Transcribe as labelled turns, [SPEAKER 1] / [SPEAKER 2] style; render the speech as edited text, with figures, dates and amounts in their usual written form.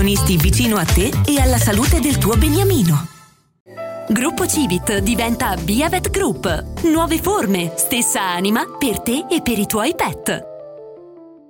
[SPEAKER 1] vicino a te e alla salute del tuo beniamino. Gruppo Civit diventa Biavet Group. Nuove forme, stessa anima per te e per i tuoi pet.